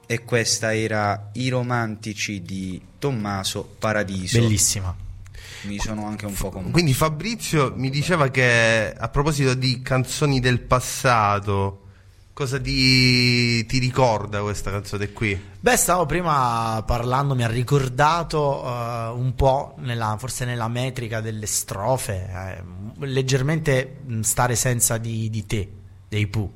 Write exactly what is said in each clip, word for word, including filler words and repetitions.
e questa era I romantici di Tommaso Paradiso. Bellissima. Mi sono anche un po' commosso. Quindi Fabrizio mi diceva che, a proposito di canzoni del passato, cosa ti, ti ricorda questa canzone qui? Beh, stavo prima parlando, mi ha ricordato uh, un po', nella, forse nella metrica delle strofe, eh, leggermente Stare senza di, di te, dei Pooh.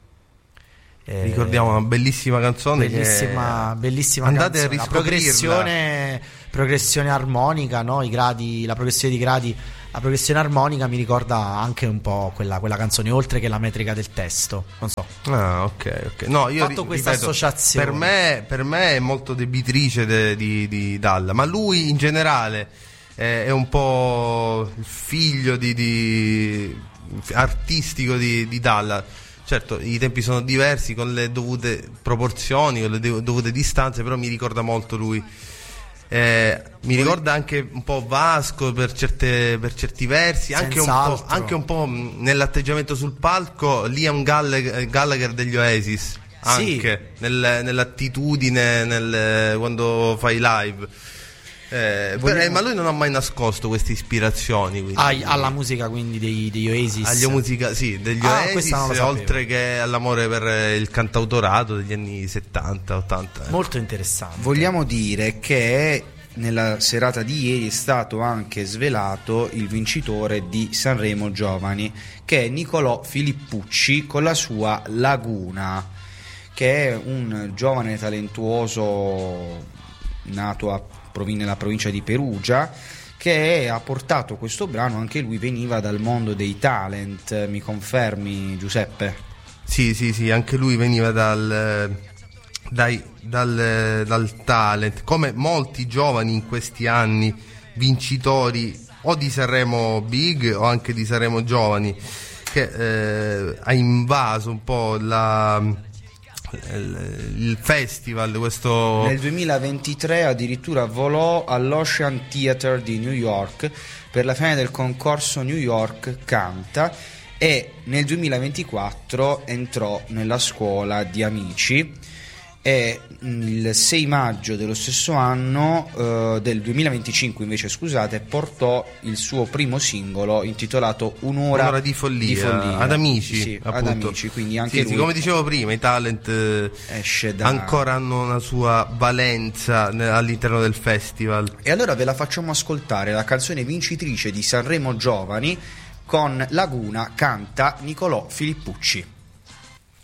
Eh, Ricordiamo una bellissima canzone, bellissima, che bellissima andate canzone. a La riscoprirla. progressione, progressione armonica, no? I gradi, la progressione di gradi, la progressione armonica mi ricorda anche un po' quella, quella canzone, oltre che la metrica del testo. Non so. Ah, ok, ok. No, io fatto ri- questa ripeto, associazione. Per me, per me è molto debitrice de, di, di Dalla, ma lui in generale è, è un po' il figlio di, di artistico di, di Dalla. Certo, i tempi sono diversi, con le dovute proporzioni, con le de- dovute distanze, però mi ricorda molto lui. Eh, mi ricorda anche un po' Vasco per, certe, per certi versi, anche un, po', anche un po' nell'atteggiamento sul palco Liam Gallagher, Gallagher degli Oasis, anche sì. nel, nell'attitudine nel, quando fai live. Eh, Vogliamo... per, eh, ma lui non ha mai nascosto queste ispirazioni, ah, alla musica quindi dei, degli Oasis. Alla musica, sì, degli ah, Oasis, oltre che all'amore per il cantautorato degli anni settanta ottanta. Molto interessante. Vogliamo dire che nella serata di ieri è stato anche svelato il vincitore di Sanremo Giovani, che è Nicolò Filippucci con la sua Laguna, che è un giovane talentuoso nato a nella provincia di Perugia, che ha portato questo brano. Anche lui veniva dal mondo dei talent, mi confermi, Giuseppe? Sì, sì, sì, anche lui veniva dal, dai, dal, dal talent, come molti giovani in questi anni, vincitori o di Sanremo Big o anche di Sanremo Giovani, che eh, ha invaso un po' la... il festival. Questo nel duemilaventitré addirittura volò all'Ocean Theatre di New York per la finale del concorso New York Canta, e nel duemilaventiquattro entrò nella scuola di Amici, e il sei maggio dello stesso anno, eh, del duemilaventicinque invece scusate, portò il suo primo singolo intitolato Un'ora, Un'ora di follia, di follia ad Amici, sì, appunto. ad Amici, quindi anche sì, lui, sì, come dicevo prima, i talent eh, esce da... ancora hanno una sua valenza all'interno del festival. E allora ve la facciamo ascoltare, la canzone vincitrice di Sanremo Giovani con Laguna, canta Nicolò Filippucci.